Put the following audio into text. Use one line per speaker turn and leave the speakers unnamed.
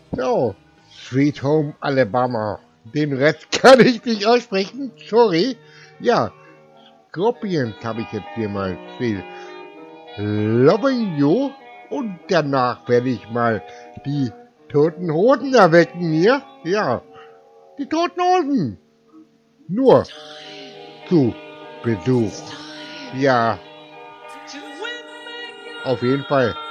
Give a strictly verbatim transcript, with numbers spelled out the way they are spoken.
So, Sweet Home Alabama. Den Rest kann ich nicht aussprechen, sorry. Ja, Scorpions habe ich jetzt hier mal viel. Loving You. Und danach werde ich mal die Toten Hosen erwecken hier. Ja, die Toten Hosen. Nur zu Besuch. Ja, auf jeden Fall.